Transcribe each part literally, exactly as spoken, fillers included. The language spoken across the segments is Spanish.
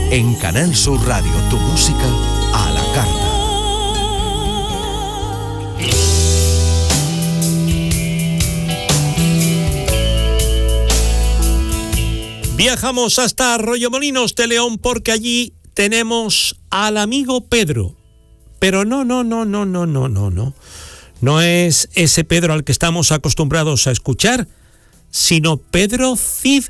En Canal Sur Radio, tu música a la carta. Viajamos hasta Arroyomolinos de León porque allí tenemos al amigo Pedro. Pero no, no, no, no, no, no, no, no. No es ese Pedro al que estamos acostumbrados a escuchar, sino Pedro Cid,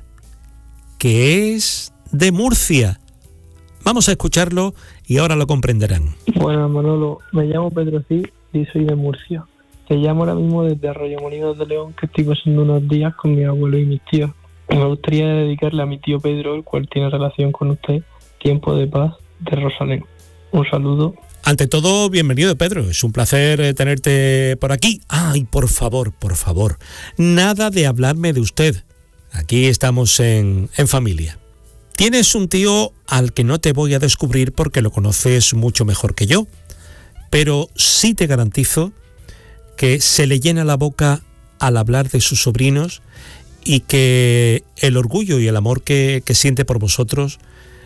que es de Murcia. Vamos a escucharlo y ahora lo comprenderán. Bueno, Manolo, me llamo Pedro Cid y soy de Murcia. Te llamo ahora mismo desde Arroyomolinos de León, que estoy pasando unos días con mi abuelo y mis tíos. Me gustaría dedicarle a mi tío Pedro, el cual tiene relación con usted, Tiempo de Paz de Rosalén. Un saludo. Ante todo, bienvenido, Pedro. Es un placer tenerte por aquí. Ay, por favor, por favor, nada de hablarme de usted. Aquí estamos en, en familia. Tienes un tío al que no te voy a descubrir porque lo conoces mucho mejor que yo, pero sí te garantizo que se le llena la boca al hablar de sus sobrinos y que el orgullo y el amor que, que siente por vosotros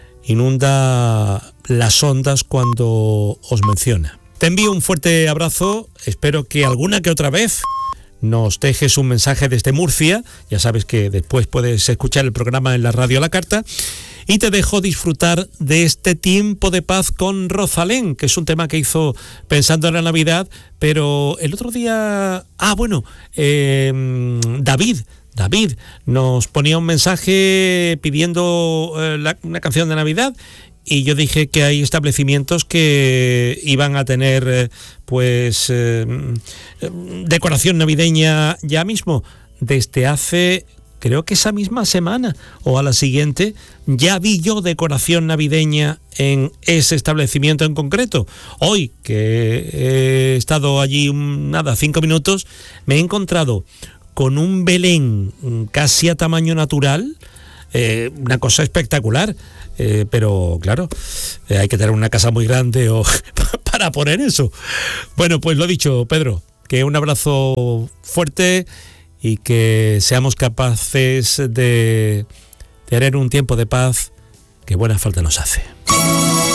inunda las ondas cuando os menciona. Te envío un fuerte abrazo, espero que alguna que otra vez nos dejes un mensaje desde Murcia, ya sabes que después puedes escuchar el programa en la radio a la carta, y te dejo disfrutar de este Tiempo de Paz con Rosalén, que es un tema que hizo pensando en la Navidad, pero el otro día, ah bueno, eh, David, David nos ponía un mensaje pidiendo eh, la, una canción de Navidad, y yo dije que hay establecimientos que iban a tener eh, pues eh, decoración navideña ya mismo. Desde hace, creo que esa misma semana o a la siguiente, ya vi yo decoración navideña en ese establecimiento en concreto. Hoy, que he estado allí un, nada, cinco minutos, me he encontrado con un Belén casi a tamaño natural, eh, una cosa espectacular. Eh, pero claro, eh, hay que tener una casa muy grande o para poner eso. Bueno, pues lo dicho, Pedro, que un abrazo fuerte y que seamos capaces de tener un tiempo de paz que buena falta nos hace.